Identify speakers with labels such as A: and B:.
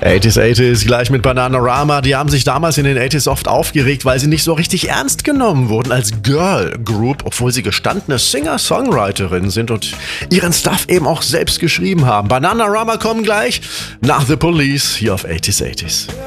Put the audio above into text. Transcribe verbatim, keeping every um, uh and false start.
A: achtziger achtziger gleich mit Bananarama. Die haben sich damals in den achtziger oft aufgeregt, weil sie nicht so richtig ernst genommen wurden als Girl Group, obwohl sie gestandene Singer-Songwriterinnen sind und ihren Stuff eben auch selbst geschrieben haben. Bananarama kommen gleich nach The Police hier auf achtziger achtziger.